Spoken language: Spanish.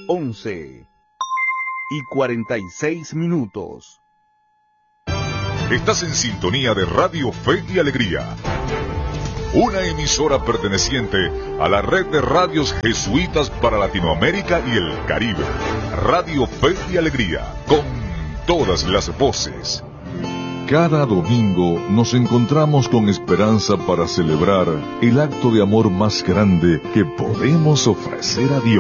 11:46. Estás en sintonía de Radio Fe y Alegría, una emisora perteneciente a la red de radios jesuitas para Latinoamérica y el Caribe. Radio Fe y Alegría, con todas las voces. Cada domingo nos encontramos con esperanza para celebrar el acto de amor más grande que podemos ofrecer a Dios.